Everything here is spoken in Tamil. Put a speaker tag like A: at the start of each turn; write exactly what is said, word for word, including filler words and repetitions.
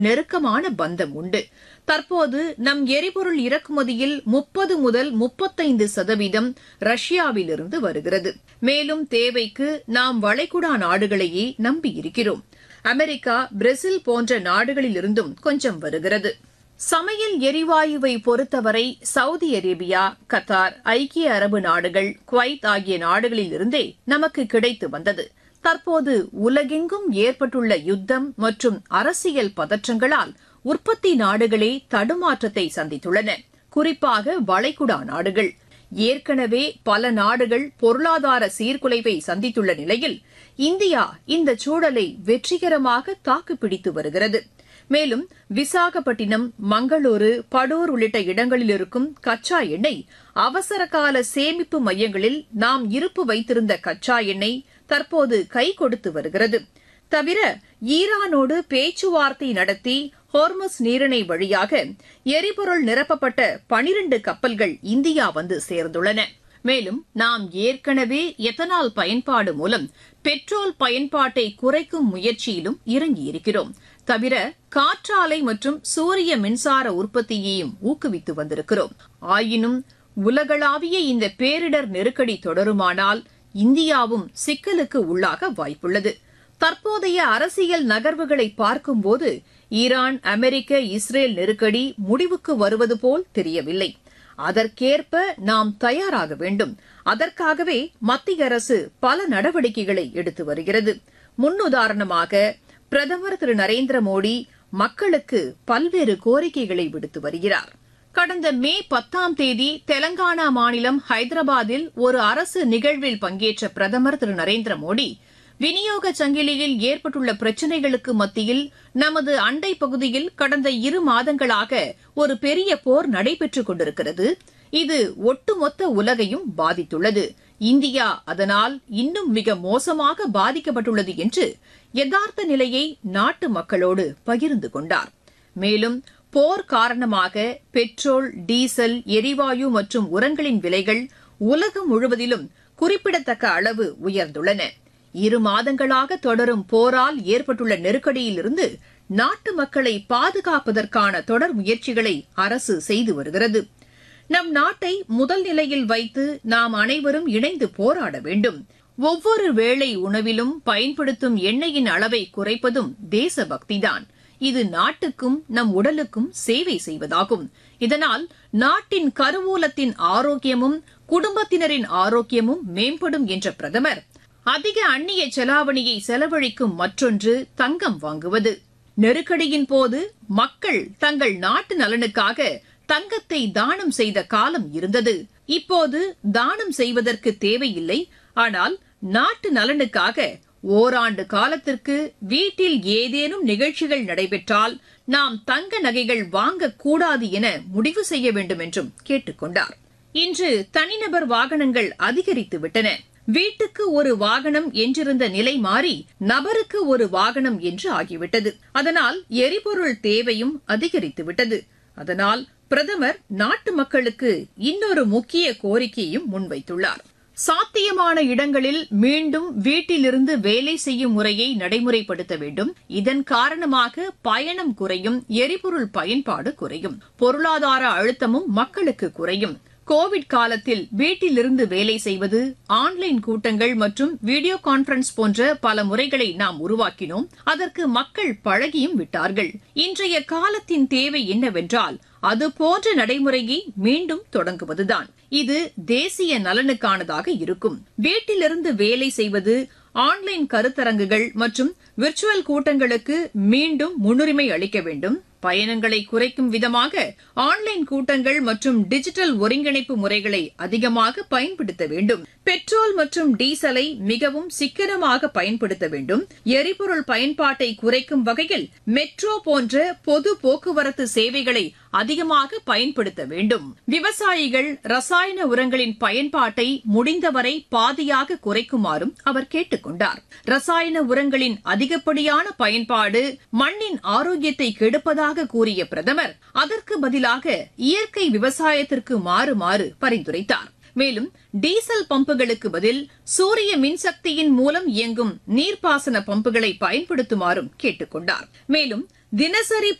A: நெருக்கமான பந்தம் உண்டு. தற்போது நம் எரிபொருள் இறக்குமதியில் முப்பது முதல் முப்பத்தைந்து சதவீதம் ரஷ்யாவிலிருந்து வருகிறது. மேலும் தேவைக்கு நாம் வளைகுடா நாடுகளையே நம்பியிருக்கிறோம். அமெரிக்கா, பிரேசில் போன்ற நாடுகளிலிருந்தும் கொஞ்சம் வருகிறது. சமையல் எரிவாயுவை பொறுத்தவரை சவுதி அரேபியா, கத்தார், ஐக்கிய அரபு நாடுகள், குவைத் ஆகிய நாடுகளிலிருந்தே நமக்கு கிடைத்து வந்தது. தற்போது உலகெங்கும் ஏற்பட்டுள்ள யுத்தம் மற்றும் அரசியல் பதற்றங்களால் உற்பத்தி நாடுகளே தடுமாற்றத்தை சந்தித்துள்ளன. குறிப்பாக வளைகுடா நாடுகள். ஏற்கனவே பல நாடுகள் பொருளாதார சீர்குலைவை சந்தித்துள்ள நிலையில் இந்தியா இந்த சூழலை வெற்றிகரமாக தாக்குப்பிடித்து வருகிறது. மேலும் விசாகப்பட்டினம், மங்களூரு, படூர் உள்ளிட்ட இடங்களில் இருக்கும் கச்சா எண்ணெய் அவசரகால சேமிப்பு மையங்களில் நாம் இருப்பு வைத்திருந்த கச்சா எண்ணெய் தற்போது கை கொடுத்து வருகிறது. தவிர ஈரானோடு பேச்சுவார்த்தை நடத்தி ஹோர்முஸ் நீரிணை வழியாக எரிபொருள் நிரப்பப்பட்ட பனிரண்டு கப்பல்கள் இந்தியா வந்து சேர்ந்துள்ளன. மேலும் நாம் ஏற்கனவே எத்தனால் பயன்பாடு மூலம் பெட்ரோல் பயன்பாட்டை குறைக்கும் முயற்சியிலும் இறங்கியிருக்கிறோம். தவிர காற்றாலை மற்றும் சூரிய மின்சார உற்பத்தியையும் ஊக்குவித்து வந்திருக்கிறோம். ஆயினும் உலகளாவிய இந்த பேரிடர் நெருக்கடி தொடருமானால் இந்தியாவும் சிக்கலுக்கு உள்ளாக வாய்ப்புள்ளது. தற்போதைய அரசியல் நகர்வுகளை பார்க்கும்போது ஈரான், அமெரிக்க, இஸ்ரேல் நெருக்கடி முடிவுக்கு வருவது போல் தெரியவில்லை. அதற்கேற்ப நாம் தயாராக வேண்டும். அதற்காகவே மத்திய அரசு பல நடவடிக்கைகளை எடுத்து வருகிறது. முன்னுதாரணமாக பிரதமர் திரு நரேந்திர மோடி மக்களுக்கு பல்வேறு கோரிக்கைகளை விடுத்து வருகிறார். கடந்த மே பத்தாம் தேதி தெலங்கானா மாநிலம் ஹைதராபாத்தில் ஒரு அரசு நிகழ்வில் பங்கேற்ற பிரதமர் திரு நரேந்திர மோடி விநியோக சங்கிலியில் ஏற்பட்டுள்ள பிரச்சினைகளுக்கு மத்தியில் நமது அண்டை பகுதியில் கடந்த இரு மாதங்களாக ஒரு பெரிய போர் நடைபெற்றுக் கொண்டிருக்கிறது. இது ஒட்டுமொத்த உலகையும் பாதித்துள்ளது. இந்தியா அதனால் இன்னும் மிக மோசமாக பாதிக்கப்பட்டுள்ளது என்று யதார்த்த நிலையை நாட்டு மக்களோடு பகிர்ந்து கொண்டார். மேலும் போர் காரணமாக பெட்ரோல், டீசல், எரிவாயு மற்றும் உரங்களின் விலைகள் உலகம் முழுவதிலும் குறிப்பிடத்தக்க அளவு உயர்ந்துள்ளன. இரு மாதங்களாக தொடரும் போரால் ஏற்பட்டுள்ள நெருக்கடியிலிருந்து நாட்டு மக்களை பாதுகாப்பதற்கான தொடர் முயற்சிகளை அரசு செய்து வருகிறது. நம் நாட்டை முதல் நிலையில் வைத்து நாம் அனைவரும் இணைந்து போராட வேண்டும். ஒவ்வொரு வேளை உணவிலும் பயன்படுத்தும் எண்ணெயின் அளவை குறைப்பதும் தேசபக்திதான். இது நாட்டுக்கும் நம் உடலுக்கும் சேவை செய்வதாகும். இதனால் நாட்டின் கருவூலத்தின் ஆரோக்கியமும் குடும்பத்தினரின் ஆரோக்கியமும் மேம்படும் என்ற பிரதமர், அதிக அந்நிய செலாவணியை செலவழிக்கும் மற்றொன்று தங்கம் வாங்குவது. நெருக்கடியின் போது மக்கள் தங்கள் நாட்டு நலனுக்காக தங்கத்தை தானம் செய்த காலம் இருந்தது. இப்போது தானம் செய்வதற்கு தேவையில்லை. ஆனால் நாட்டு நலனுக்காக ஓராண்டு காலத்திற்கு வீட்டில் ஏதேனும் நிகழ்ச்சிகள் நடைபெற்றால் நாம் தங்க நகைகள் வாங்கக்கூடாது என முடிவு செய்ய வேண்டும் என்றும் கேட்டுக் கொண்டார். இன்று தனிநபர் வாகனங்கள் அதிகரித்துவிட்டன. வீட்டுக்கு ஒரு வாகனம் என்றிருந்த நிலை மாறி நபருக்கு ஒரு வாகனம் என்று ஆகிவிட்டது. அதனால் எரிபொருள் தேவையும் அதிகரித்துவிட்டது. அதனால் பிரதமர் நாட்டு மக்களுக்கு இன்னொரு முக்கிய கோரிக்கையும் முன்வைத்துள்ளார். சாத்தியமான இடங்களில் மீண்டும் வீட்டிலிருந்து வேலை செய்யும் முறையை நடைமுறைப்படுத்த வேண்டும். இதன் காரணமாக பயணம் குறையும், எரிபொருள் பயன்பாடு குறையும், பொருளாதார அழுத்தமும் மக்களுக்கு குறையும். கோவிட் காலத்தில் வீட்டிலிருந்து வேலை செய்வது, ஆன்லைன் கூட்டங்கள் மற்றும் வீடியோ கான்பரன்ஸ் போன்ற பல முறைகளை நாம் உருவாக்கினோம். அதற்கு மக்கள் பழகியும் விட்டார்கள். இன்றைய காலத்தின் தேவை என்னவென்றால் அதுபோன்ற நடைமுறையை மீண்டும் தொடங்குவதுதான். இது தேசிய நலனுக்கானதாக இருக்கும். வீட்டிலிருந்து வேலை செய்வது, ஆன்லைன் கருத்தரங்குகள் மற்றும் விர்ச்சுவல் கூட்டங்களுக்கு மீண்டும் முன்னுரிமை அளிக்க வேண்டும். பயணங்களை குறைக்கும் விதமாக ஆன்லைன் கூட்டங்கள் மற்றும் டிஜிட்டல் ஒருங்கிணைப்பு முறைகளை அதிகமாக பயன்படுத்த வேண்டும். பெட்ரோல் மற்றும் டீசலை மிகவும் சிக்கனமாக பயன்படுத்த வேண்டும். எரிபொருள் பயன்பாட்டை குறைக்கும் வகையில் மெட்ரோ போன்ற பொது போக்குவரத்து சேவைகளை அதிகமாக பயன்படுத்த வேண்டும். விவசாயிகள் ரசாயன உரங்களின் பயன்பாட்டை முடிந்தவரை பாதியாக குறைக்குமாறும் அவர் கேட்டுக் கொண்டார். ரசாயன உரங்களின் அதிகப்படியான பயன்பாடு மண்ணின் ஆரோக்கியத்தை கெடுப்பதாக கூறிய பிரதமர் அதற்கு பதிலாக இயற்கை விவசாயத்திற்கு மாறுமாறு பரிந்துரைத்தார். மேலும் டீசல் பம்புகளுக்கு பதில் சூரிய மின்சக்தியின் மூலம் இயங்கும் நீர்ப்பாசன பம்புகளை பயன்படுத்துமாறும் கேட்டுக் கொண்டார். மேலும் தினசரி